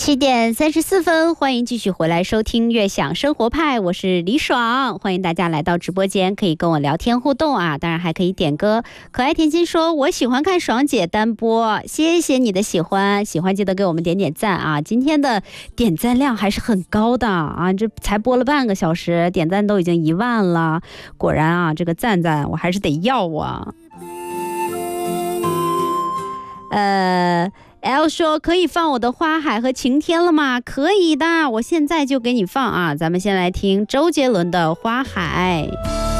7:34，欢迎继续回来收听悦享生活派，我是李爽，欢迎大家来到直播间，可以跟我聊天互动啊，当然还可以点歌。可爱甜心说，我喜欢看爽姐单播，谢谢你的喜欢，喜欢记得给我们点点赞啊！今天的点赞量还是很高的啊，这才播了半个小时，点赞都已经1万了，果然啊，这个赞我还是得要啊。L 说可以放我的花海和晴天了吗？可以的，我现在就给你放啊。咱们先来听周杰伦的花海。